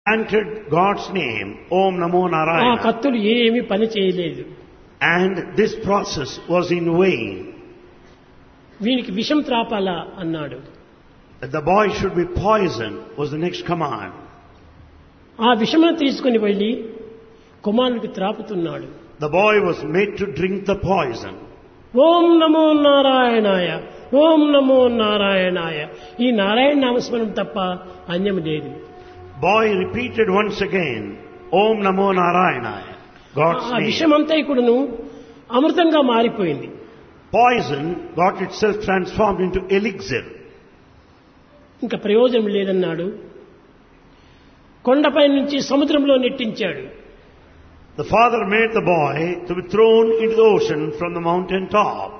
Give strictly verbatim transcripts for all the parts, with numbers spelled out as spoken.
chanted God's name, Om Namo ఆ Narayana, కత్తులు ఏమీ పని చేయలేదు. and this process was in vain. వీనికి విషం త్రాపాలా అన్నాడు. That the boy should be poisoned was the next command. ఆ విషమును తీసుకుని వెళ్ళి కుమారునికి త్రాపుతున్నాడు. The boy was made to drink the poison. ఓం నమో నారాయణాయ, ఓం నమో నారాయణాయ. ఈ నారాయణ నామస్మరణం తప్ప అన్యం లేదు. Boy repeated once again, Om Namo Narayana, God's ఆ name. విషమంతా ఇక్కడను అమృతంగా మారిపోయింది. Poison got itself transformed into elixir. ఇంకా ప్రయోజనం లేదన్నాడు. కొండపై నుంచి సముద్రంలో నెట్టించాడు. The father made the boy to be thrown into the ocean from the mountain top.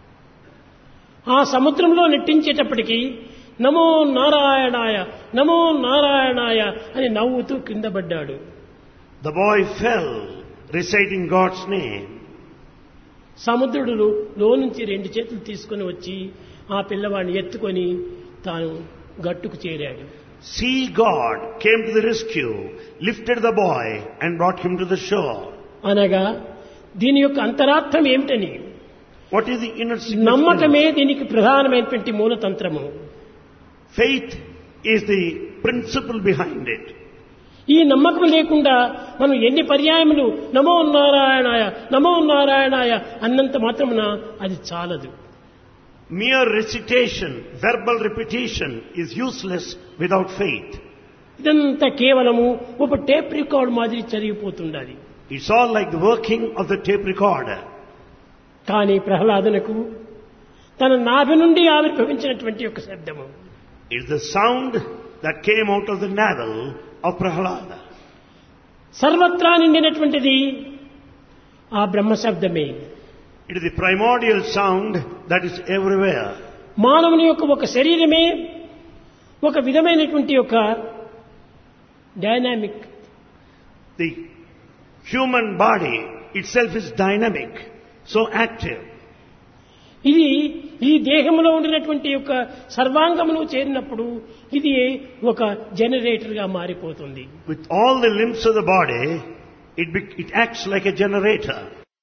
ఆ సముద్రంలో నెట్టించేటప్పటికి నమో నారాయణాయ, నమో నారాయణాయ అని నవ్వుతూ కింద పడ్డాడు. The boy fell, reciting God's name. సముద్రుడు లో నుంచి రెండు చేతులు తీసుకుని వచ్చి ఆ పిల్లవాడిని ఎత్తుకొని తాను గట్టుకు చేరాడు. Sea God came to the rescue, lifted the boy and brought him to the shore. అనగా దీని యొక్క అంతరార్థం ఏమిటని, What is the inner significance? నమ్మకమే దీనికి ప్రధానమైనటువంటి మూలతంత్రము. Faith is the principle behind it. ఈ నమ్మకం లేకుండా మనం ఎన్ని పర్యాయములు నమో నారాయణాయ, నమో నారాయణాయ అన్నంత మాత్రమున అది చాలదు. Mere recitation, verbal repetition is useless without faith. ఇదంతా కేవలము ఒక టేప్ రికార్డ్ మాదిరి చదివిపోతుండాలి. It's all like the working of the tape recorder. కానీ ప్రహ్లాదునకు తన నాభి నుండి ఆవిర్భవించినటువంటి ఒక శబ్దము, It's the sound that came out of the navel of Prahlada. సర్వత్రా నిండినటువంటిది ఆ బ్రహ్మ శబ్దమే. It is the primordial sound that is everywhere. మానవుని యొక్క ఒక శరీరమే ఒక విధమైనటువంటి ఒక dynamic. The human body itself is dynamic, so active. ఇది ఈ దేహంలో ఉండినటువంటి యొక్క సర్వాంగమును చేరినప్పుడు ఇది ఒక జనరేటర్ గా మారిపోతుంది. With all the limbs of the body, it, be, it acts like a generator.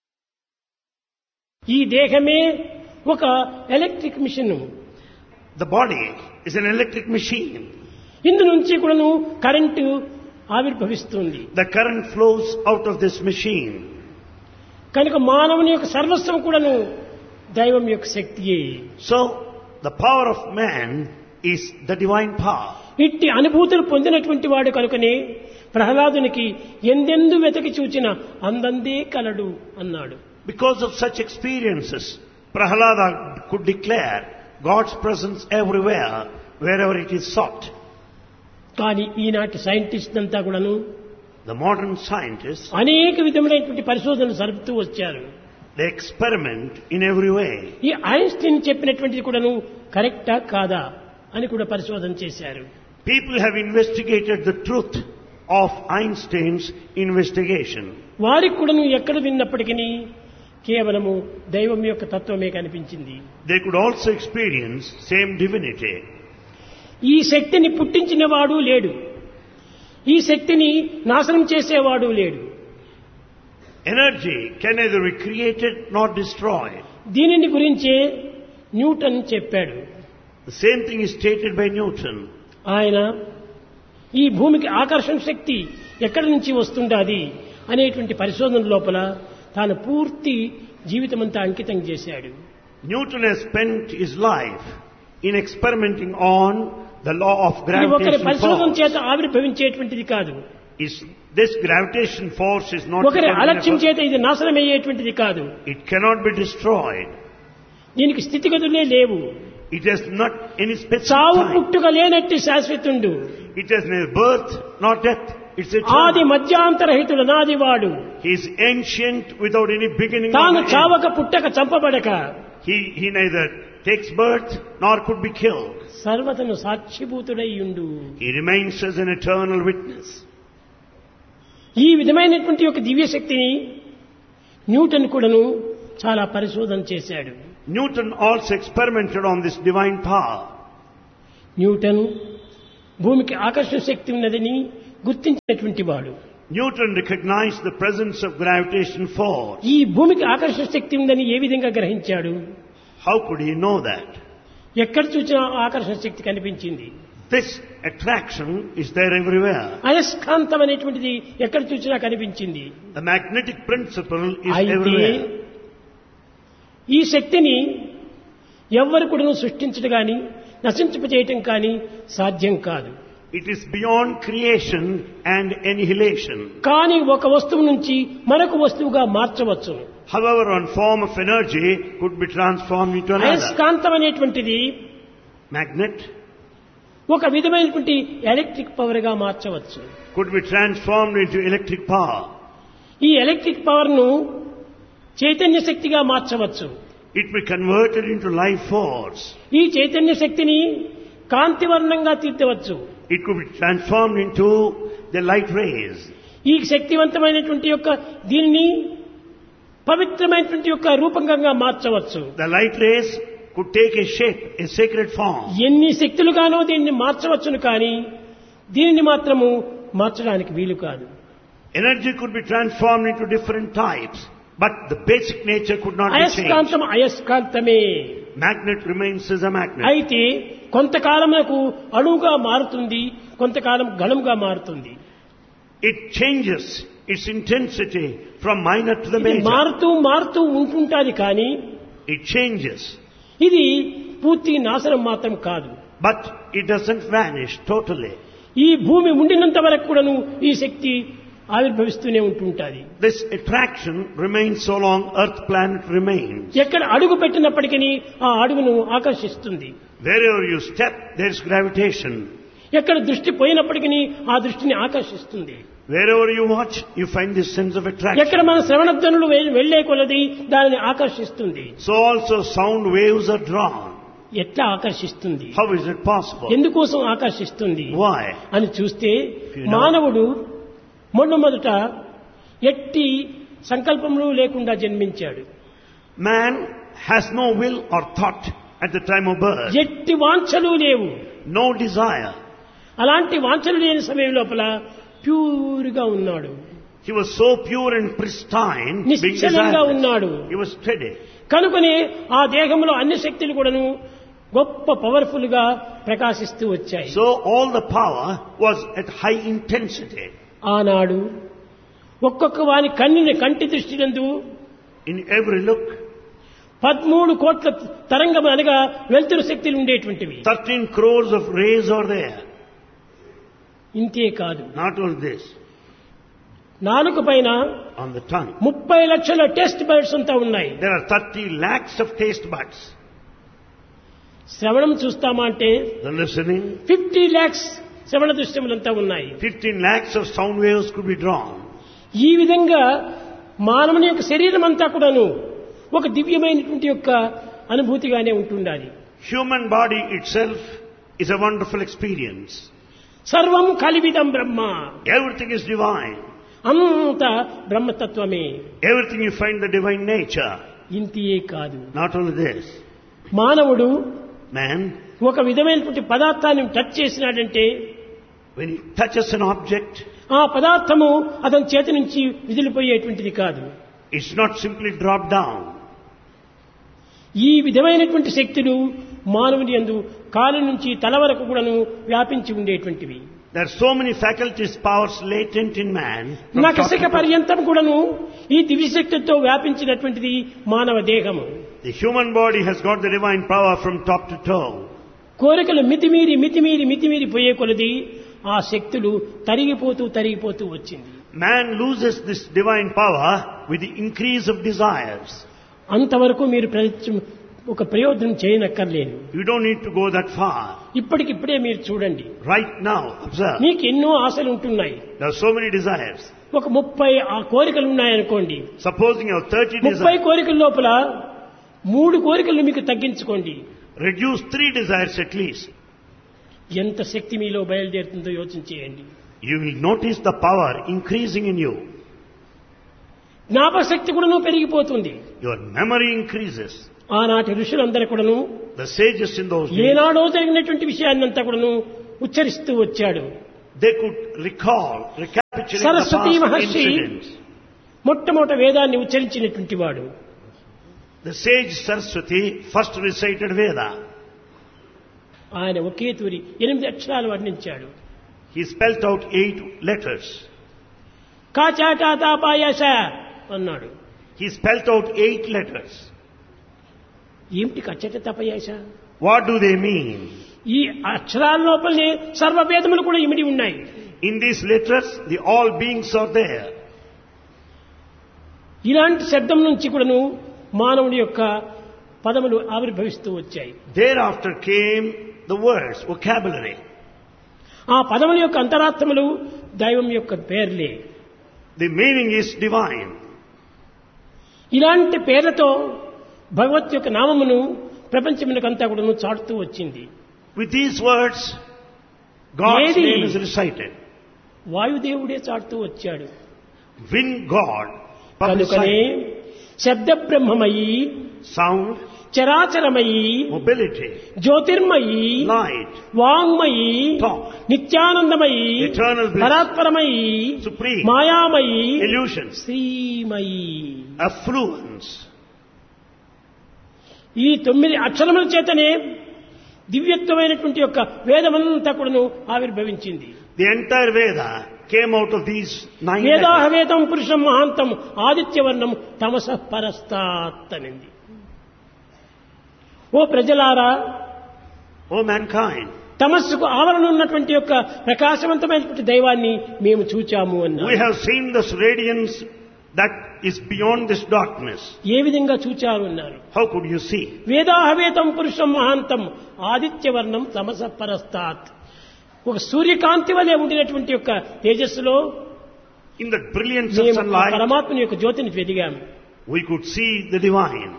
ఈ దేహమే ఒక electric machine. The body is an electric machine. ఇందు నుంచి కూడాను current ఆవిర్భవిస్తుంది. The current flows out of this machine. కనుక మానవుని యొక్క సర్వస్వం కూడాను దైవం యొక్క శక్తియే. So, the power of man is the divine power. ఇట్టి అనుభూతులు పొందినటువంటి వాడు కనుకనే ప్రహ్లాదునికి ఎందెందు వెతకి చూచిన అందందే కలడు అన్నాడు. Because of such experiences, Prahlada could declare God's presence everywhere, wherever it is sought. కానీ ఈనాటి సైంటిస్ట్ అంతా కూడాను The modern scientists, అనేక విధములైనటువంటి పరిశోధనలు జరుపుతూ వచ్చారు. they experiment in every way. ఈ ఐన్స్టీన్ చెప్పినటువంటిది కూడాను కరెక్టా కాదా అని కూడా పరిశోధన చేశారు. People have investigated the truth of Einstein's investigation. వారికి కూడాను ఎక్కడ విన్నప్పటికీ కేవలము దైవం యొక్క తత్వమే కనిపించింది. They could also experience same divinity. ఈ శక్తిని పుట్టించిన వాడు లేడు, ఈ శక్తిని నాశనం చేసేవాడు లేడు. Energy can neither be created nor destroyed. దీనిని గురించే న్యూటన్ చెప్పాడు. The same thing is stated by Newton. ఆయన ఈ భూమికి ఆకర్షణ శక్తి ఎక్కడి నుంచి వస్తుండాది అనేటువంటి పరిశోధన లోపల తాను పూర్తి జీవితమంతా అంకితం చేశాడు. Newton has spent his life in experimenting on the law of ఇది ఒకరి gravitation పరిశోధన force. చేత ఆవిర్భవించేటువంటిది కాదు. Is, this gravitation force is not ఒకరి determined అలక్ష్యం by- చేత ఇది నాశనమయ్యేటువంటిది కాదు. It cannot be destroyed. దీనికి స్థితిగతులే లేవు. It has not any specific చావు time. పుట్టుక లేనట్టి శాశ్వతుండు. It has neither birth nor death. It's ఆది eternal. మధ్యాంతరహితుడు నాది వాడు. He is ancient without any beginning తాను or end. చావక పుట్టక చంపబడక He, he neither takes birth nor could be killed. సర్వతను సాక్షిభూతుడై ఉండు. He remains as an eternal witness. ఈ విధమైనటువంటి ఒక దివ్య శక్తిని న్యూటన్ కూడాను చాలా పరిశోధన చేశాడు. Newton also experimented on this divine power. Newton భూమికి ఆకర్షణ శక్తి ఉన్నదని గుర్తించినటువంటి వాడు. Newton recognized the presence of gravitation force. ఈ భూమికి ఆకర్షణ శక్తి ఉందని ఏ విధంగా గ్రహించాడు? How could he know that? ఎక్కడ చూసినా ఆకర్షణ శక్తి కనిపించింది. This attraction is there everywhere. అయస్కాంతం అనేటువంటిది ఎక్కడ చూసినా కనిపించింది. The magnetic principle is అయితే everywhere. ఈ శక్తిని ఎవ్వరు కూడా సృష్టించడం కానీ నశింపజేయటం కానీ సాధ్యం కాదు. It is beyond creation and annihilation. కానీ ఒక వస్తువు నుంచి మరొక వస్తువుగా మార్చవచ్చు. However, one form of energy could be transformed into another. అయస్కాంతం అనేటువంటిది Magnet ఒక విధమైనటువంటి ఎలక్ట్రిక్ పవర్ గా మార్చవచ్చు. could be transformed into electric power. ఈ ఎలక్ట్రిక్ పవర్ ను చైతన్య శక్తిగా మార్చవచ్చు. It be converted into life force. ఈ చైతన్య శక్తిని కాంతివర్ణంగా తీర్చవచ్చు. It could be transformed into the light rays. ఈ శక్తివంతమైనటువంటి యొక్క దీనిని పవిత్రమైనటువంటి యొక్క రూపంగా మార్చవచ్చు. The light rays could take a shape, a sacred form. ఎన్ని శక్తులుగానో దీన్ని మార్చవచ్చును కానీ దీనిని మాత్రము మార్చడానికి వీలు కాదు. Energy could be transformed into different types, but the basic nature could not be changed. అయస్కాంతం అయస్కాంతమే. Magnet remains as a magnet. అయితే కొంతకాలమునకు అణువుగా మారుతుంది, కొంతకాలం ఘనముగా మారుతుంది. It changes its intensity from minor to the ఇది major. మారుతూ మారుతూ ఉంటుంటాది కానీ It changes, ఇది పూర్తి నాశనం మాత్రం కాదు. but it doesn't vanish totally. ఈ భూమి ఉండినంత వరకు కూడాను ఈ శక్తి ఆవిర్భవిస్తూనే ఉంటుంటాది. This attraction remains so long Earth planet remains. ఎక్కడ అడుగు పెట్టినప్పటికీ ఆ అడుగును ఆకర్షిస్తుంది. Wherever you step, there is gravitation. ఎక్కడ దృష్టి పోయినప్పటికీ ఆ దృష్టిని ఆకర్షిస్తుంది. Wherever you watch, you find this sense of attraction. ఎక్కడ మన శ్రవణధ్వనులు వెళ్లే కొలది దానిని ఆకర్షిస్తుంది. So also sound waves are drawn. ఎట్లా ఆకర్షిస్తుంది? How is it possible? ఎందుకోసం ఆకర్షిస్తుంది Why? అని చూస్తే You know. మానవుడు మొట్టమొదట ఎట్టి సంకల్పములు లేకుండా జన్మించాడు. Man has no will or thought at the time of birth. ఎట్టి వాంఛలు లేవు. No desire. అలాంటి వాంఛలు లేని సమయం లోపల ప్యూర్గా ఉన్నాడు. He was so pure and pristine, being నిశ్చలంగా desireless. ఉన్నాడు. He was steady. కనుకనే ఆ దేహంలో అన్ని శక్తులు కూడాను గొప్ప పవర్ఫుల్ గా ప్రకాశిస్తూ వచ్చాయి. So all the power was at high intensity. ఆనాడు ఒక్కొక్క వాని కన్నుని కంటి దృష్టినందు In every look, పదమూడు కోట్ల తరంగం అనగా వెలుతురు శక్తులు ఉండేటువంటివి. thirteen crores of rays are there. ఇంతే కాదు, Not only this, నాలుక పైన on the tongue, ముప్పై లక్షల టెస్ట్ బర్డ్స్ అంతా ఉన్నాయి. there are thirty lakhs of taste buds. శ్రవణం చూస్తామా అంటే The listening, ఫిఫ్టీ లాక్స్ శ్రవణ దృశ్యములంతా ఉన్నాయి. fifteen lakhs of sound waves could be drawn. ఈ విధంగా మానవుని యొక్క శరీరం అంతా కూడాను ఒక దివ్యమైనటువంటి యొక్క అనుభూతిగానే ఉంటుండాలి. Human body itself is a wonderful experience. సర్వం కలివిదం బ్రహ్మ, Everything is divine. అంత బ్రహ్మతత్వమే. Everything you find the divine nature. ఇంతియే కాదు, Not only this, మానవుడు man, ఒక విధమైనటువంటి పదార్థాన్ని touch చేసినాడంటే when he touches an object, ఆ పదార్థము అతని చేతి నుంచి విదిలిపోయేటువంటిది కాదు. it's not simply dropped down. ఈ విధమైనటువంటి శక్తులు మానవుని యందు కాలు నుంచి తల వరకు కూడాను వ్యాపించి ఉండేటువంటివి. There are so many faculties, powers latent in man. from top to నఖశిఖ toe. పర్యంతం కూడాను ఈ దివ్యశక్తితో వ్యాపించినటువంటిది మానవ దేహము. The human body has got the divine power from top to toe. కోరికలు మితిమీరి మితిమీరి మితిమీరి పోయే కొలది ఆ శక్తులు తరిగిపోతూ తరిగిపోతూ వచ్చింది. Man loses this divine power with the increase of desires. అంతవరకు మీరు ప్రయత్నం ఒక ప్రయోజనం చేయనక్కర్లేదు. You don't need to go that far. ఇప్పటికిప్పుడే మీరు చూడండి, Right now, observe. మీకు ఎన్నో ఆశలు ఉంటున్నాయి. There are so many desires. ఒక ముప్పై ఆ కోరికలు ఉన్నాయనుకోండి. Supposing you have thirty ముప్పై desires, కోరికల లోపల మూడు కోరికలు మీకు తగ్గించుకోండి. reduce three desires at least. ఎంత శక్తి మీలో బయలుదేరుతుందో యోచించేయండి. You will notice the power increasing in you. జ్ఞాపక శక్తి కూడాను పెరిగిపోతుంది. Your memory increases. ఆనాటి ఋషులందరూ కూడాను The sages in those days, ఏనాడో జరిగినటువంటి విషయాన్నంతా కూడాను ఉచ్చరిస్తూ వచ్చాడు. they could recall, recapitulate the Saraswati past Maharshi incidents. మొట్టమొదట వేదాన్ని ఉచ్చరించినటువంటి వాడు. The sage Saraswati first recited Veda. ఆయన ఒకే తూరి ఎనిమిది అక్షరాలు వర్ణించాడు. He spelt out eight letters. కాచాటాతాపాయశ అన్నాడు. He spelt out eight letters. ఏమిటి కచ్చటతాపయాశ? What do they mean? ఈ అక్షరాల లోపలనే సర్వవేదములు కూడా ఇమిడి ఉన్నాయి. In these letters, the all beings are there. ఇలాంటి శబ్దం నుంచి కూడాను మానవుడి యొక్క పదములు ఆవిర్భవిస్తూ వచ్చాయి. Thereafter came the words, vocabulary. ఆ పదముల యొక్క అంతరార్థములు దైవం యొక్క పేర్లే. The meaning is divine. ఇలాంటి పేర్లతో భగవత్ యొక్క నామమును ప్రపంచమునకంతా కూడాను చాటుతూ వచ్చింది. With these words, God's ఏది? name is recited. వాయుదేవుడే చాటుతూ వచ్చాడు. When God కనుకనే publicized శబ్ద బ్రహ్మమయి, sound, చరాచరమయి, mobility, Jyotirmayi, light, వాంగ్మయి, talk, నిత్యానందమయి, eternal bliss, పరాత్పరమయి, supreme, మాయామయి, illusions, Srimayi. affluence. ఈ తొమ్మిది అక్షరముల చేతనే దివ్యత్వమైనటువంటి యొక్క వేదమంతా కూడాను ఆవిర్భవించింది. The entire Veda came out of these nine letters. వేదాహవేదం పురుషం మహాంతం ఆదిత్యవర్ణం తమస పరస్తాత్ అనింది. ఓ ప్రజలారా, O mankind, తమస్సుకు ఆవరణ ఉన్నటువంటి యొక్క ప్రకాశవంతమైనటువంటి దైవాన్ని మేము చూచాము we అన్నారు. have seen this radiance that is beyond this darkness. ఏ విధంగా చూచారు అన్నారు. How could you see? వేదాహవేదం పురుషం మహాంతం ఆదిత్యవర్ణం తమస పరస్తాత్. ఒక సూర్యకాంతి వలె ఉండినటువంటి యొక్క తేజస్సులో In the brilliance of మేము sunlight, పరమాత్మని యొక్క జ్యోతిని వెదిగాము. we could see the divine.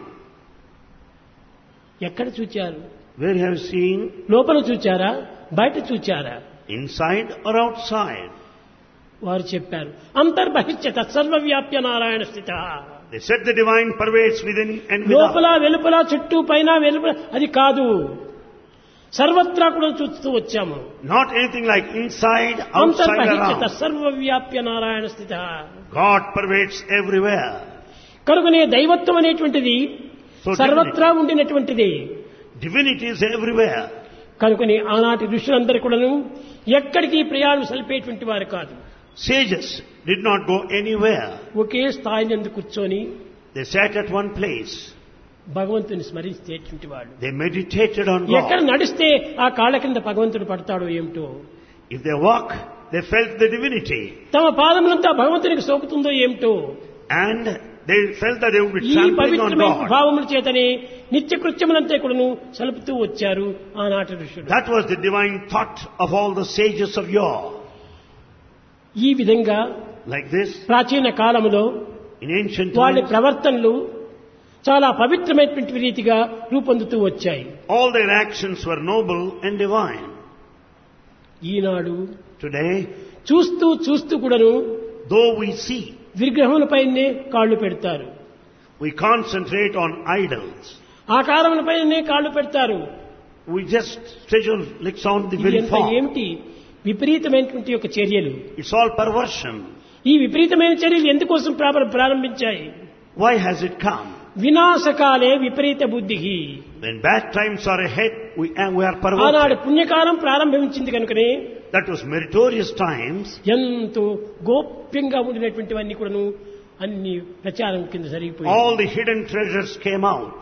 ఎక్కడ చూచారు? Where have you seen? లోపల చూచారా, బయట చూచారా? Inside or outside? వారు చెప్పారు, అంతర్బహిష్య తత్సర్వవ్యాప్య నారాయణ స్థిత. They said the divine pervades within and without. లోపల వెలుపల చుట్టూ పైన వెలుపల అది కాదు, సర్వత్రా కూడా చూస్తూ వచ్చాము. Not anything like inside, outside, అంతర్బహిష్య around. తత్సర్వవ్యాప్య Narayana స్థిత. God pervades everywhere. కనుకనే దైవత్వం అనేటువంటిది So సర్వత్రా ఉండినటువంటిది. Divinity is everywhere. కనుకని ఆనాటి ఋషులందరూ కూడాను ఎక్కడికి ప్రయాణం సలిపేటువంటి వారు కాదు. Sages did not go anywhere. ఒకే స్థాయి నందు కూర్చొని They sat at one place. భగవంతుని స్మరించేటువంటి వాడు. They meditated on ఎక్కడ God. నడిస్తే ఆ కాళ్ళ కింద భగవంతుడు పడతాడో ఏమిటో, If they walk, they felt the divinity. తమ పాదములంతా భగవంతునికి సోకుతుందో ఏమిటో, And they felt that they would be ఈ trampling on పవిత్రమైన God. భావముల చేతనే నిత్య కృత్యములంతా కూడాను సలుపుతూ వచ్చారు ఆనాటి ఋషులు. That was the divine thought of all the sages of yore. ఈ విధంగా Like this, ప్రాచీన కాలములో in ancient వాళ్ళ times, ప్రవర్తనలు చాలా పవిత్రమైనటువంటి రీతిగా రూపొందుతూ వచ్చాయి. all their actions were noble and divine. Eenadu Today, చూస్తూ చూస్తూ కూడాను though we see, విగ్రహములపైనే కాళ్ళు పెడతారు, we concentrate on idols. ఆకారములపైనే కాళ్ళు పెడతారు. We just stretch our legs on the ఇది very ఎంత form. ఏమిటి విపరీతమైనటువంటి యొక్క చర్యలు. It's all perversion. ఈ విపరీతమైన చర్యలు ఎందుకోసం ప్రార- ప్రారంభించాయి? Why has it come? వినాశకాలే విపరీత బుద్ధి. When bad times are ahead, we, and we are ఆనాడు perverted. పుణ్యకాలం ప్రారంభించింది కనుకనే That was meritorious times. ఎంతో గోప్యంగా ఉండినటువంటివన్నీ కూడాను అన్ని ప్రచారం కింద జరిగిపోయాయి. All the hidden treasures came out.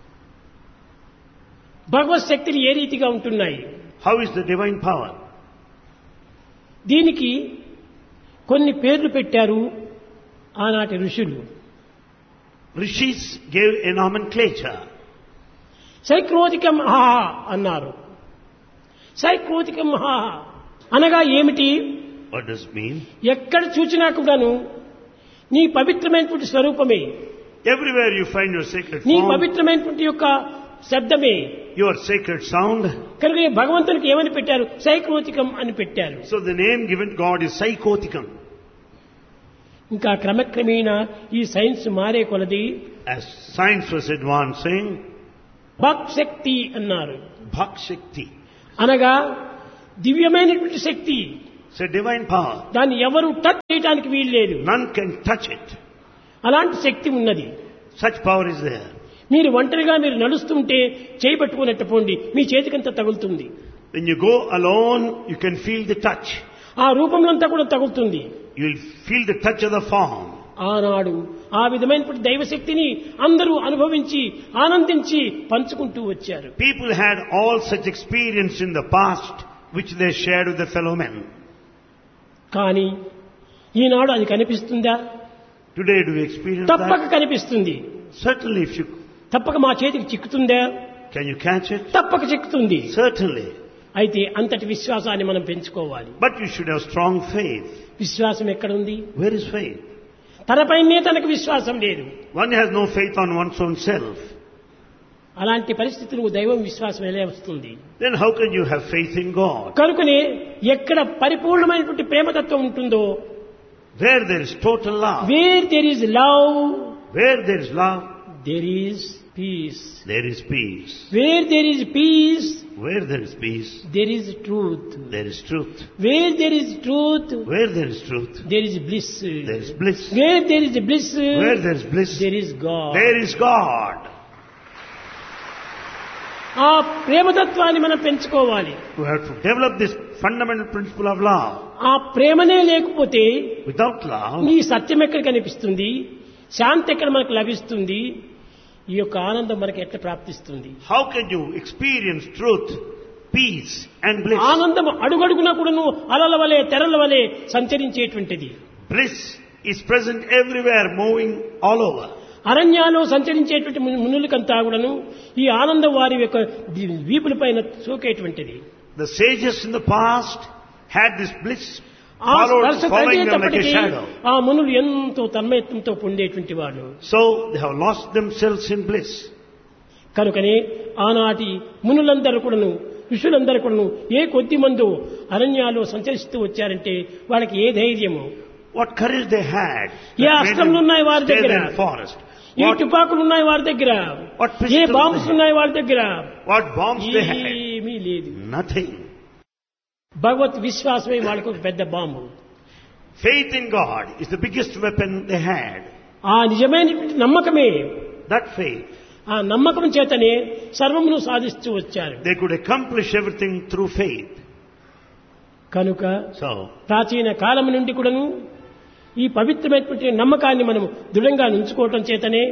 భగవత్ శక్తులు ఏ రీతిగా ఉంటున్నాయి? How is the divine power? దీనికి కొన్ని పేర్లు పెట్టారు ఆనాటి ఋషులు. Rishis gave a nomenclature. సైక్రోతికం మహా అన్నారు. సైక్రోతికం మహా అనగా ఏమిటి? What does it mean? ఎక్కడ చూచినా కూడాను నీ పవిత్రమైనటువంటి స్వరూపమే, Everywhere you find your sacred నీ form, పవిత్రమైనటువంటి యొక్క శబ్దమే. your sacred sound. కనుక ఈ భగవంతునికి ఏమని పెట్టారు? సైక్రోతికం అని పెట్టారు. So the name given God is Psychoticum. ఇంకా క్రమక్రమేణా ఈ సైన్స్ మారే కొలది As science was advancing, భక్ శక్తి అన్నారు. Bhak Shakti, అనగా దివ్యమైనటువంటి శక్తి, It's a divine power. దాన్ని ఎవరు టచ్ చేయడానికి వీల్లేదు. None can touch it. అలాంటి శక్తి ఉన్నది. Such power is there. మీరు ఒంటరిగా మీరు నడుస్తుంటే చేయి పట్టుకున్నట్టు పోండి, మీ చేతికంతా తగులుతుంది. When you go alone, you can feel the touch. ఆ రూపంలో అంతా కూడా తగులుతుంది. You will feel the touch of the form. ఆనాడు ఆ విధమైనటువంటి దైవశక్తిని అందరూ అనుభవించి ఆనందించి పంచుకుంటూ వచ్చారు. People had all such experience in the past which they shared with their fellow men. కానీ ఈనాడు అది కనిపిస్తుందా? Today do we experience తప్పక that? కనిపిస్తుంది. Certainly if you... తప్పక మా చేతికి చిక్కుతుందా? Can you catch it? తప్పక చిక్కుతుంది. Certainly. అయితే అంతటి విశ్వాసాన్ని మనం పెంచుకోవాలి. But you should have strong faith. విశ్వాసం ఎక్కడుంది? Where is faith? తనపైనే తనకు విశ్వాసం లేదు. One has no faith on one's own self. అలాంటి పరిస్థితులు దైవం విశ్వాసం ఎలా వస్తుంది? Then how can you have faith in God? కనుకనే ఎక్కడ పరిపూర్ణమైనటువంటి ప్రేమతత్వం ఉంటుందో, Where there is total love. Wear there is love, Where there is love, there is piece. there is peace. Wear there is piece, Where there is peace, there is truth. there is truth. Wear there is truth, Where there is truth, there is bliss. there is bliss. Wear there is bliss, Where there is bliss, there is God. there is God. ఆ ప్రేమతత్వాన్ని మనం పెంచుకోవాలి. We have to develop this fundamental principle of love. ఆ ప్రేమనే లేకపోతే Without love, ఈ సత్యం ఎక్కడ కనిపిస్తుంది? శాంతి ఎక్కడ మనకు లభిస్తుంది? ఈ యొక్క ఆనందం మనకి ఎట్లా ప్రాప్తిస్తుంది? how can you experience truth, peace and bliss? ఆనందం అడుగడుగునా కూడాను అలల వలె తెరల వలె సంచరించేటువంటిది. Bliss is present everywhere, moving all over. అరణ్యాల్లో సంచరించేటువంటి మునులకంతా కూడాను ఈ ఆనందం వారి యొక్క వీపుల పైన సోకేటువంటిది. The sages in the past had this bliss ఆ followed, స్పర్శ following them like a తగిలేటప్పటికీ shadow. ఆ మునులు ఎంతో తన్మయత్వంతో పొందేటువంటి వాడు. So they have lost themselves in bliss. కనుకనే ఆనాటి మునులందరూ కూడాను ఋషులందరూ కూడాను ఏ కొద్ది మందో అరణ్యాల్లో సంచరిస్తూ వచ్చారంటే వాళ్ళకి ఏ ధైర్యము, What courage they had. A that made అస్త్రములు them ఉన్నాయి వారి stay దగ్గర, there in forest. A What, తుపాకులు ఉన్నాయి వారి దగ్గర, What pistols A they bombs had. ఉన్నాయి వారి దగ్గర, what bombs they had. ఏమీ లేదు. Nothing. భగవత్ విశ్వాసమే వాళ్ళకు ఒక పెద్ద bomb. Faith in God is the biggest weapon they had. ఆ నిజమైనటువంటి నమ్మకమే, That faith, ఆ నమ్మకం చేతనే సర్వమును సాధిస్తూ వచ్చారు. they could accomplish everything through faith. కనుక So, ప్రాచీన కాలం నుండి కూడాను ఈ పవిత్రమైనటువంటి నమ్మకాన్ని మనం దృఢంగా ఉంచుకోవటం చేతనే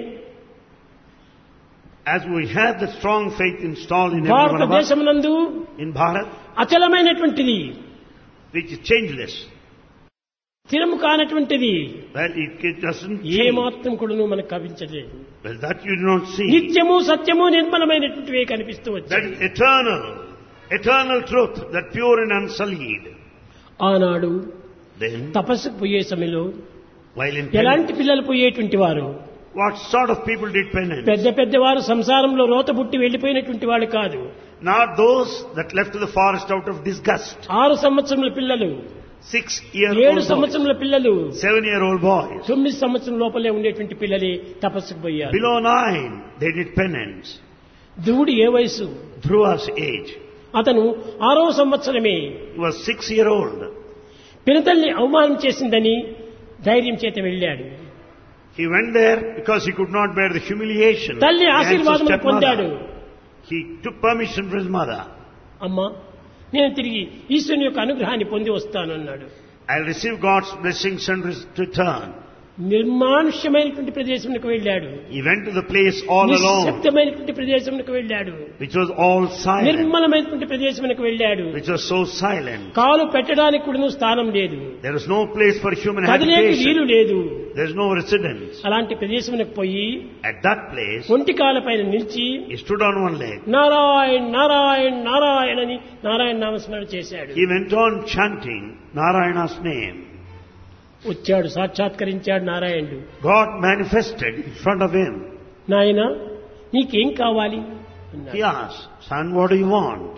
as we have the strong faith installed in every one of us, భారతదేశమునందు in Bharat, అచలమైనటువంటిది, which is changeless, స్థిరము కానటువంటిది well, it, it doesn't A change. మాత్రం కూడాను మనకు కనిపించలేదు. Well, that you do not see. నిత్యము సత్యము నిర్మలమైనటువంటివే కనిపిస్తూ That వచ్చాయి. is eternal, eternal truth, that pure and unsullied. ఆనాడు Then, తపస్సుకు పోయే సమయంలో while in ఎలాంటి penance, పిల్లలు పోయేటువంటి వారు, what sort of people did penance? పెద్ద పెద్దవారు సంసారంలో రోత పుట్టి వెళ్లిపోయినటువంటి వాళ్ళు కాదు. Not those that left to the forest out of disgust. ఆరు సంవత్సరముల పిల్లలు, Six-year-old ఏడు boys, సంవత్సరముల పిల్లలు, seven-year-old boys. తొమ్మిది సంవత్సరం లోపలే ఉండేటువంటి పిల్లలే తపస్సుకు పోయారు. Below nine, they did penance. ధ్రువుడు ఏ వయసు? Dhruva's age. అతను ఆరో సంవత్సరమే He was six-year-old. పినతల్ని అవమానం చేసిందని ధైర్యం చేత వెళ్ళాడు. He went there because he could not bear the humiliation. తల్లి He had his ఆశీర్వాదములు పొందాడు. stepmother. He took permission from his mother. అమ్మా, నేను తిరిగి ఈశ్వరుని యొక్క అనుగ్రహాన్ని పొంది వస్తాను అన్నాడు. I'll receive God's blessings and return. నిర్మానుష్యమైనటువంటి ప్రదేశంకు వెళ్ళాడు. He went to the place all alone, నిశ్శబ్దమైనటువంటి ప్రదేశంకు వెళ్ళాడు. which was all silent, నిర్మలమైనటువంటి ప్రదేశంకు వెళ్ళాడు. which was so silent. కాలు పెట్టడానికి కూడా స్థానం లేదు. There was no place for human కదిలేకి వీలు habitation. లేదు. There's no residence. అలాంటి ప్రదేశంకు పోయి At that place, ఒంటి కాల పైన నిలిచి he stood on one leg. Narayan Narayan Narayan అని నారాయణ నామస్మరణ చేశాడు. He went on chanting Narayana's name. వచ్చాడు, సాక్షాత్కరించాడు నారాయణుడు. God manifested in front of him. నాయన, నీకేం కావాలి అన్నాడు. He asked, son, what do you want?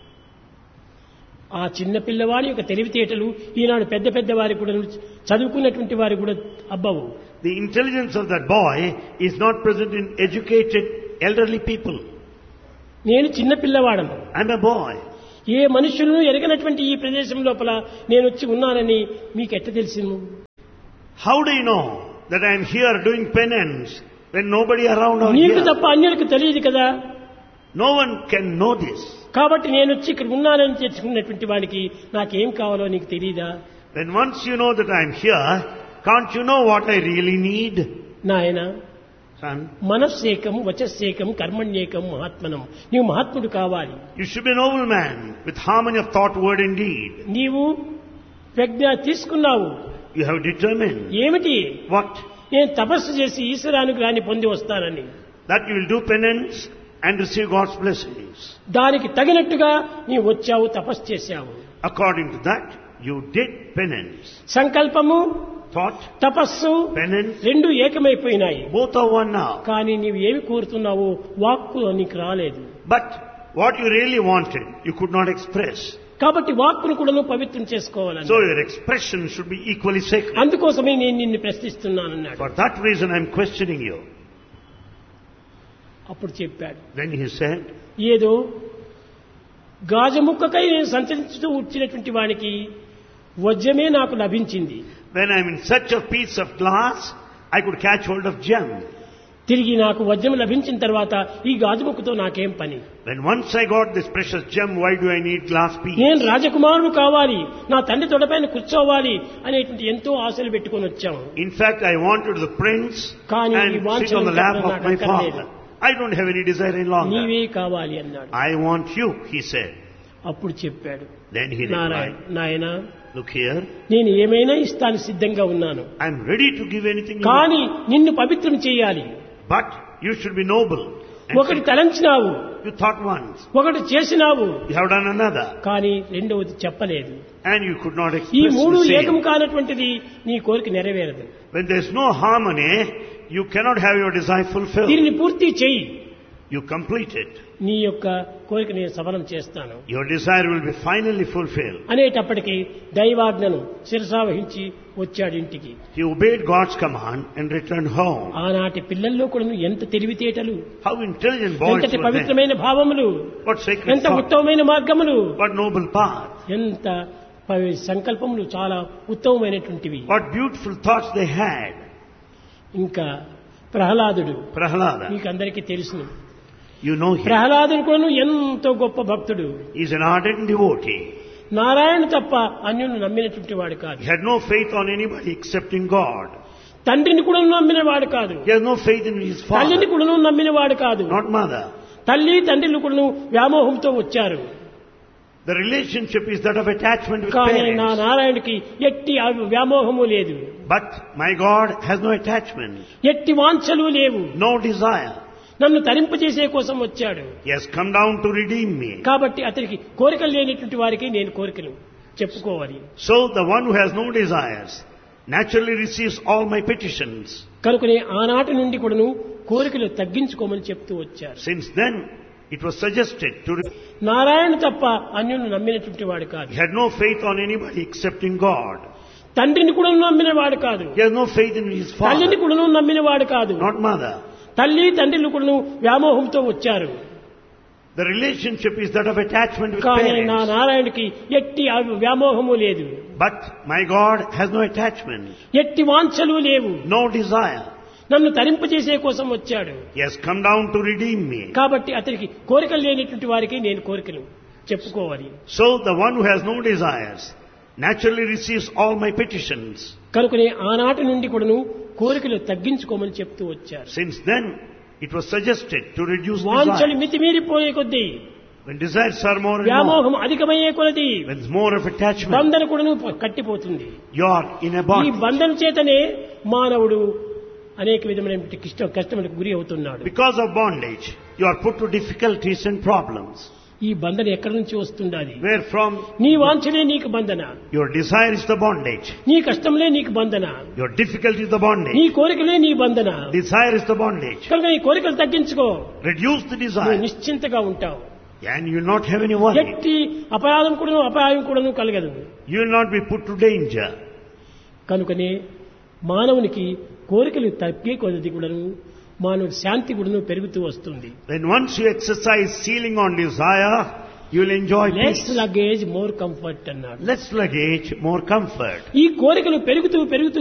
ఆ చిన్న పిల్లవాడి యొక్క తెలివితేటలు ఈనాడు పెద్ద పెద్ద వారి కూడా, చదువుకున్నటువంటి వారి కూడా అబ్బవు. The intelligence of that boy is not present in educated elderly people. నేను చిన్న పిల్లవాడను, I'm a boy. ఏ మనుషులను ఎరగనటువంటి ఈ ప్రదేశం లోపల నేను వచ్చి ఉన్నానని మీకు ఎట్ట తెలిసిను? How do you know that I am here doing penance when nobody around or నీకు here? తప్ప అన్యులకు తెలియదు కదా. No one can know this. కాబట్టి నేను వచ్చి ఇక్కడ ఉన్నానని తెలుసుకున్నటువంటి వాడికి నాకేం కావాలో నీకు తెలియదా? When once you know that I am here, can't you know what I really need? నాయన, Son, మనస్సేకం వచస్సేకం కర్మణ్యేకం మహాత్మనం. నీవు మహాత్ముడు కావాలి. you should be a noble man with harmony of thought, word and deed. నీవు ప్రజ్ఞ తీసుకున్నావు. You have determined. ఏమిటి? What? నేను తపస్సు చేసి ఈశ్వరానుగ్రహాన్ని పొంది వస్తానని. That you will do penance and receive God's blessings. దానికి తగినట్టుగా నీవు వచ్చావు, తపస్సు చేశావు. According to that, you did penance. సంకల్పము, Thought, తపస్సు penance, రెండు ఏకమైపోయినాయి. both are one now. కానీ నీవు ఏమి కోరుతున్నావో వాక్కు నీకు రాలేదు. But what you really wanted, you could not express. కాబట్టి వాక్కును కూడా నువ్వు పవిత్రం చేసుకోవాలని. So your expression should be equally sacred. అందుకోసమే నేను నిన్ను ప్రశ్నిస్తున్నానన్నాడు. For that reason I am questioning you. అప్పుడు చెప్పాడు, Then he said, ఏదో గాజముక్కకై నేను సంచరిస్తూ వచ్చినటువంటి వానికి వజ్రమే నాకు లభించింది. when I am in search of piece of glass, I could catch hold of gem. తిరిగి నాకు వజ్రం లభించిన తర్వాత ఈ గాజుముక్కతో నాకేం పని? When once I got this precious gem, why do I need glass piece? నేను రాజకుమారుడు కావాలి, నా తండ్రి తొడపైన కూర్చోవాలి అనేటువంటి ఎంతో ఆశలు పెట్టుకొని వచ్చాము. In fact, I wanted the prince కానీ ఈ and sit వాంఛలు on the lap of నాకు my అక్కర్లేదు. father. I don't have any desire any longer. నీవే కావాలి అన్నాడు. I want you, he said. అప్పుడు చెప్పాడు, Then he నారాయణ replied, నాయన, look here, నేను ఏమైనా ఇస్తాను సిద్ధంగా ఉన్నాను. I am ready to give anything you కానీ want. నిన్ను పవిత్రం చేయాలి. But you should be noble. And ఒకటి తలంచినావు, you thought once, ఒకటి చేసినావు, you have done another, కానీ రెండవది చెప్పలేదు. and you could not ఈ express మూడు the ఏకం same. కానటువంటిది నీ కోరిక నెరవేరదు. When there is no harmony, you cannot have your desire fulfilled. దీనిని పూర్తి చెయ్యి, You complete it. నీ యొక్క కోరిక నేను సఫలం చేస్తాను Your desire will be finally fulfilled. అనేటప్పటికీ దైవాజ్ఞను శిరసావహించి వచ్చాడు ఇంటికి. He obeyed God's command and returned home. ఆనాటి పిల్లల్లో కూడా ఎంత తెలివితేటలు, How intelligent boys ఎంతటి were then. పవిత్రమైన భావములు, What sacred ఎంత thought. ఉత్తమమైన మార్గములు, What noble path. ఎంత పవి- సంకల్పములు చాలా ఉత్తమమైనటువంటివి. What beautiful thoughts they had. ఇంకా ప్రహ్లాదుడు Prahlada. మీకు అందరికీ తెలుసును. You know him. ప్రహ్లాదుడు కూడా ఎంతో గొప్ప భక్తుడు. He is an ardent devotee. Narayana తప్ప అన్యులను నమ్మినటువంటి వాడు కాదు. He had no faith on anybody except in God. తండ్రిని కూడా నమ్మిన వాడు కాదు. He has no faith in his తల్లిని father, కూడా నమ్మిన వాడు కాదు. not mother. తల్లి తండ్రులు కూడా వ్యామోహంతో వచ్చారు. The relationship is that of attachment with కానీ నా parents. నారాయణకి ఎట్టి ఆ వ్యామోహము లేదు, But my God has no attachment, ఎట్టి వాంఛలు లేవు. no desire. నన్ను తరింపజేసే కోసం వచ్చాడు. He has come down to redeem me. కాబట్టి అతనికి కోరికలు లేనటువంటి వారికి నేను కోరికలు చెప్పుకోవాలి. So the one who has no desires naturally receives all my petitions. కనుకనే ఆనాటి నుండి కూడాను కోరికలు తగ్గించుకోమని చెప్తూ వచ్చారు. Since then, it was suggested to... Re- Narayana తప్ప అన్యులను నమ్మినటువంటి వాడు కాదు. he had no faith on anybody except in God. తండ్రిని కూడా నమ్మిన వాడు కాదు. He has no faith in his తల్లిని father, కూడా నమ్మిన వాడు కాదు. not mother. తల్లి తండ్రులు కూడా వ్యామోహంతో వచ్చారు. The relationship is that of attachment with కానీ నా parents. నారాయణకి ఎట్టి ఆ వ్యామోహము లేదు, But my God has no attachment, ఎట్టి వాంఛలు లేవు. no desire. నన్ను తరింపజేసే కోసం వచ్చాడు. He has come down to redeem me. కాబట్టి అతనికి కోరికలు లేనటువంటి వారికి నేను కోరికలు చెప్పుకోవాలి. So the one who has no desires naturally receives all my petitions. కనుకనే ఆనాటి నుండి కూడాను కోరికలు తగ్గించుకోమని చెప్తూ వచ్చారు. Since then, it was suggested to reduce వాంఛలు desire. మితిమీరిపోయే కొద్దీ, When desires are more and more, వ్యామోహం అధికమయ్యే కొలది when there's more of attachment, బంధన కూడాను కట్టిపోతుంది. you are in a ఈ bond. బంధన చేతనే మానవుడు అనేక విధమైన కష్ట కష్టములకు గురి అవుతున్నాడు. Because of bondage, you are put to difficulties and problems. ఈ బంధన ఎక్కడి నుంచి వస్తుండాలి? Where from? నీ వాంఛలే నీకు బంధన, Your desire is the bondage. నీ కష్టంలే నీకు బంధన, Your difficulty is the నీ bondage. కోరికలే నీ బంధన. Desire is the bondage. కనుక నీ కోరికలు తగ్గించుకో, Reduce the నువ్వు desire నిశ్చింతగా ఉంటావు. and you will not have any worry. ఎట్టి అపరాధం కూడాను అపాయం కూడాను కలగదు. You will not be put to danger. కనుకనే మానవునికి కోరికలు తగ్గే కొద్ది కూడాను మానవుడి శాంతి కూడాను పెరుగుతూ వస్తుంది. When once you exercise ceiling on desire, You will enjoy less peace. Luggage more comfort అన్నాడు. Less luggage, more comfort. ఈ కోరికలు పెరుగుతూ పెరుగుతూ